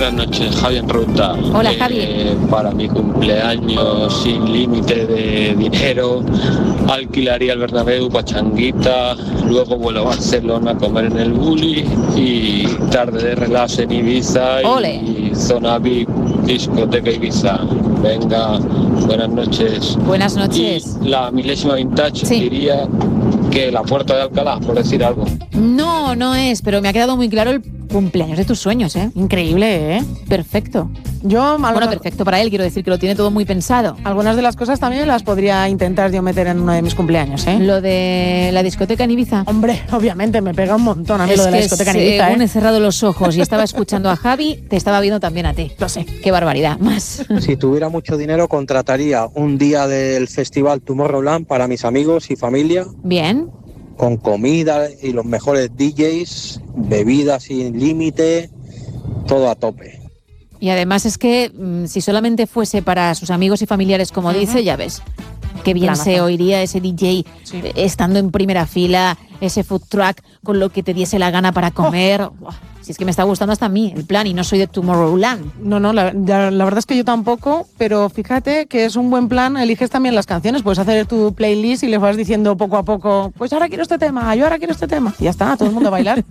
Buenas noches, Javi en Ruta. Hola, Javi. Para mi cumpleaños sin límite de dinero, alquilaría el Bernabéu, pachanguita, luego vuelo a Barcelona a comer en el Bulli y tarde de relax en Ibiza. Ole. Y zona VIP, discoteca Ibiza. Venga, buenas noches. Buenas noches. Y la milésima vintage diría que la Puerta de Alcalá, por decir algo. No, no es, pero me ha quedado muy claro el cumpleaños de tus sueños, ¿eh? Increíble, ¿eh? Perfecto. Bueno, perfecto para él, quiero decir que lo tiene todo muy pensado. Algunas de las cosas también las podría intentar yo meter en uno de mis cumpleaños, ¿eh? Lo de la discoteca en Ibiza. Hombre, obviamente, me pega un montón a mí lo de la discoteca en Ibiza, según he cerrado los ojos y estaba escuchando a Javi, te estaba viendo también a ti. Lo sé. Qué barbaridad, más. Si tuviera mucho dinero, contrataría un día del festival Tomorrowland para mis amigos y familia. Bien. Con comida y los mejores DJs, bebidas sin límite, todo a tope. Y además es que si solamente fuese para sus amigos y familiares, como dice, ya ves, qué bien Planazo. se oiría ese DJ estando en primera fila, ese food truck con lo que te diese la gana para comer. Buah, si es que me está gustando hasta a mí el plan y no soy de Tomorrowland. No, la verdad es que yo tampoco, pero fíjate que es un buen plan. Eliges también las canciones, puedes hacer tu playlist y le vas diciendo poco a poco, pues ahora quiero este tema, yo ahora quiero este tema. Y ya está, todo el mundo a bailar.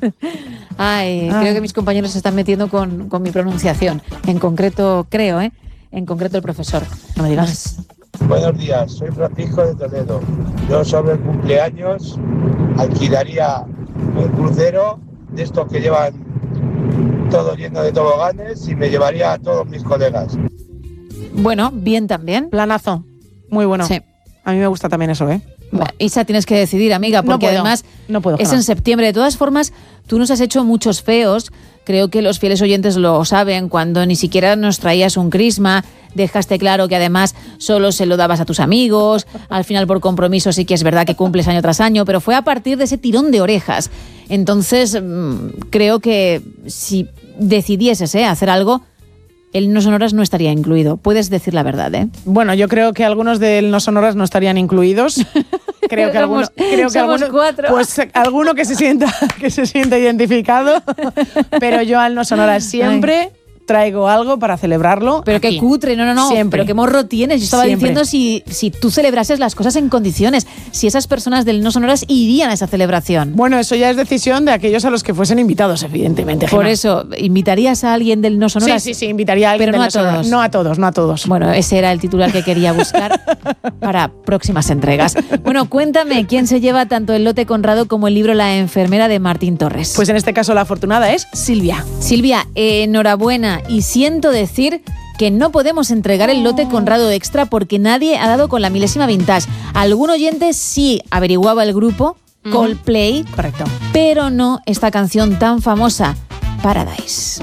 Creo que mis compañeros se están metiendo con mi pronunciación. En concreto, en concreto el profesor. No me digas. Buenos días, soy Francisco de Toledo. Yo sobre el cumpleaños alquilaría un crucero de estos que llevan todo lleno de toboganes y me llevaría a todos mis colegas. Bueno, bien también. Planazo, muy bueno. Sí. A mí me gusta también eso, ¿eh? Bueno, Isa, tienes que decidir, amiga, porque además no puedo, es en septiembre. De todas formas, tú nos has hecho muchos feos. Creo que los fieles oyentes lo saben. Cuando ni siquiera nos traías un crisma, dejaste claro que además solo se lo dabas a tus amigos. Al final, por compromiso, sí que es verdad que cumples año tras año, pero fue a partir de ese tirón de orejas. Entonces, creo que si decidieses hacer algo, el No Sonoras no estaría incluido. Puedes decir la verdad, ¿eh? Bueno, yo creo que algunos del No Sonoras no estarían incluidos. Creo que algunos, cuatro. Pues alguno que se sienta identificado, pero yo al No Sonoras siempre traigo algo para celebrarlo. Pero aquí. qué cutre, no. Siempre. Pero qué morro tienes. Yo estaba Siempre. diciendo si tú celebrases las cosas en condiciones, si esas personas del No Sonoras irían a esa celebración. Bueno, eso ya es decisión de aquellos a los que fuesen invitados, evidentemente. Por Gemma. eso, ¿invitarías a alguien del No Sonoras? Sí, invitaría a alguien. Pero no del a todos. No a todos. Bueno, ese era el titular que quería buscar para próximas entregas. Bueno, cuéntame, ¿quién se lleva tanto el lote Conrado como el libro La enfermera de Martín Torres? Pues en este caso la afortunada es Silvia. Silvia, enhorabuena, y siento decir que no podemos entregar el lote Conrado Extra porque nadie ha dado con la milésima vintage. Algún oyente sí averiguaba el grupo, Coldplay, correcto, pero no esta canción tan famosa, Paradise.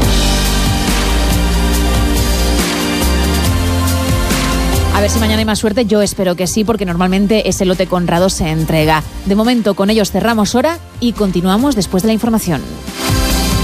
A ver si mañana hay más suerte, yo espero que sí, porque normalmente ese lote Conrado se entrega. De momento, con ellos cerramos hora y continuamos después de la información.